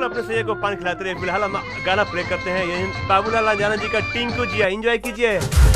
अपने सैया को पान खिलाते रहे। फिलहाल हम गाना प्ले करते हैं, ये बाबूलाल अंजाना जी का टिंकू जिया, एंजॉय कीजिए।